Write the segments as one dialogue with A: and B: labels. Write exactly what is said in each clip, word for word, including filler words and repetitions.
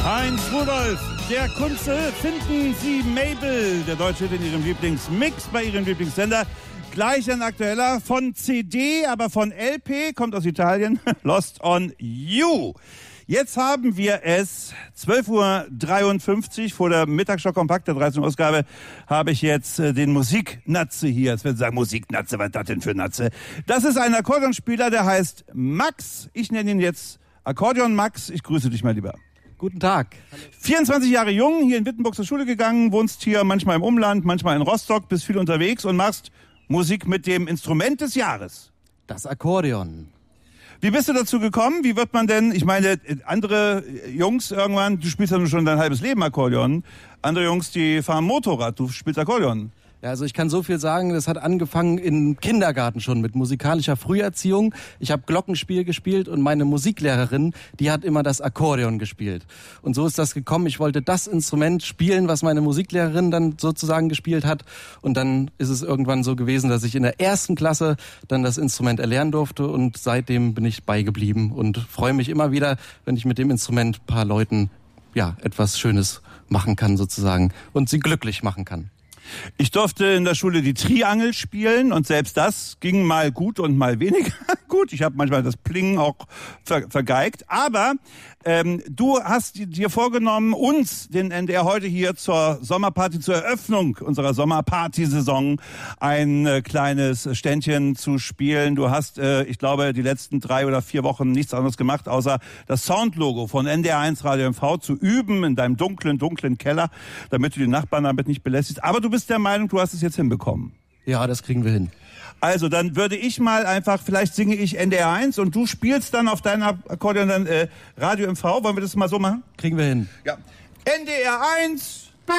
A: Heinz Rudolf, der Kunze, finden Sie Mabel, der Deutsche in Ihrem Lieblingsmix bei Ihrem Lieblingssender. Gleich ein aktueller von C D, aber von L P, kommt aus Italien, Lost on You. Jetzt haben wir es, zwölf Uhr dreiundfünfzig, vor der Mittagsschau Kompakt, der dreizehnten Ausgabe, habe ich jetzt äh, den Musiknatze hier. Jetzt werden Sie sagen, Musiknatze, was ist das denn für Natze? Das ist ein Akkordeonspieler, der heißt Max. Ich nenne ihn jetzt Akkordeon Max. Ich grüße dich mal lieber.
B: Guten Tag.
A: vierundzwanzig Jahre jung, hier in Wittenburg zur Schule gegangen, wohnst hier manchmal im Umland, manchmal in Rostock, bist viel unterwegs und machst Musik mit dem Instrument des Jahres.
B: Das Akkordeon.
A: Wie bist du dazu gekommen? Wie wird man denn, ich meine, andere Jungs irgendwann, du spielst ja nun schon dein halbes Leben Akkordeon, andere Jungs, die fahren Motorrad, du spielst Akkordeon.
B: Ja, also ich kann so viel sagen, das hat angefangen im Kindergarten schon mit musikalischer Früherziehung. Ich habe Glockenspiel gespielt und meine Musiklehrerin, die hat immer das Akkordeon gespielt. Und so ist das gekommen. Ich wollte das Instrument spielen, was meine Musiklehrerin dann sozusagen gespielt hat. Und dann ist es irgendwann so gewesen, dass ich in der ersten Klasse dann das Instrument erlernen durfte. Und seitdem bin ich beigeblieben und freue mich immer wieder, wenn ich mit dem Instrument ein paar Leuten ja etwas Schönes machen kann sozusagen und sie glücklich machen kann.
A: Ich durfte in der Schule die Triangel spielen und selbst das ging mal gut und mal weniger gut. Ich habe manchmal das Plingen auch ver- vergeigt. Aber ähm, du hast dir vorgenommen, uns, den N D R heute hier zur Sommerparty, zur Eröffnung unserer Sommerparty-Saison ein äh, kleines Ständchen zu spielen. Du hast, äh, ich glaube, die letzten drei oder vier Wochen nichts anderes gemacht, außer das Soundlogo von N D R eins Radio M V zu üben in deinem dunklen, dunklen Keller, damit du die Nachbarn damit nicht belästigst. Aber du bist der Meinung, du hast es jetzt hinbekommen.
B: Ja, das kriegen wir hin.
A: Also, dann würde ich mal einfach, vielleicht singe ich N D R eins und du spielst dann auf deiner Akkordeon dann äh, Radio M V. Wollen wir das mal so machen?
B: Kriegen wir hin.
A: Ja. N D R eins.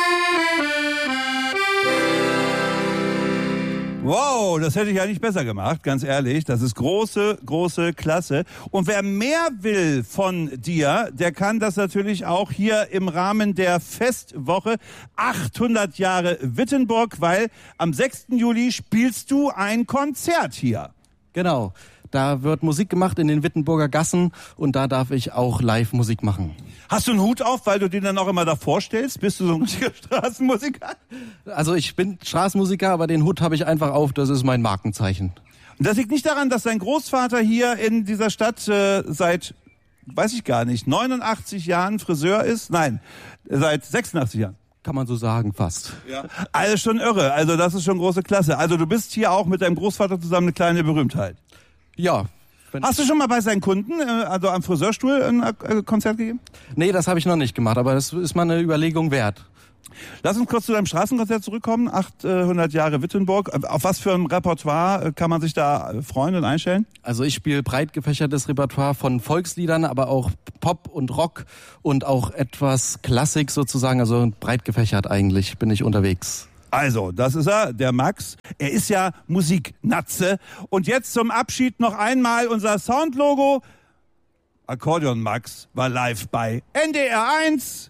A: Wow, das hätte ich ja nicht besser gemacht, ganz ehrlich. Das ist große, große Klasse. Und wer mehr will von dir, der kann das natürlich auch hier im Rahmen der Festwoche achthundert Jahre Wittenburg, weil am sechsten Juli spielst du ein Konzert hier.
B: Genau. Da wird Musik gemacht in den Wittenburger Gassen und da darf ich auch live Musik machen.
A: Hast du einen Hut auf, weil du den dann auch immer davor stellst? Bist du so ein richtiger Straßenmusiker?
B: Also ich bin Straßenmusiker, aber den Hut habe ich einfach auf, das ist mein Markenzeichen.
A: Und das liegt nicht daran, dass dein Großvater hier in dieser Stadt äh, seit, weiß ich gar nicht, neunundachtzig Jahren Friseur ist? Nein, seit sechsundachtzig Jahren.
B: Kann man so sagen, fast.
A: Ja. Also schon irre, also das ist schon große Klasse. Also du bist hier auch mit deinem Großvater zusammen eine kleine Berühmtheit.
B: Ja.
A: Hast du schon mal bei seinen Kunden, also am Friseurstuhl, ein Konzert gegeben?
B: Nee, das habe ich noch nicht gemacht, aber das ist mal eine Überlegung wert.
A: Lass uns kurz zu deinem Straßenkonzert zurückkommen, achthundert Jahre Wittenburg. Auf was für ein Repertoire kann man sich da freuen und einstellen?
B: Also ich spiele breit gefächertes Repertoire von Volksliedern, aber auch Pop und Rock und auch etwas Klassik sozusagen, also breit gefächert eigentlich bin ich unterwegs.
A: Also, das ist er, der Max. Er ist ja Musiknatze. Und jetzt zum Abschied noch einmal unser Soundlogo. Akkordeon Max war live bei N D R eins.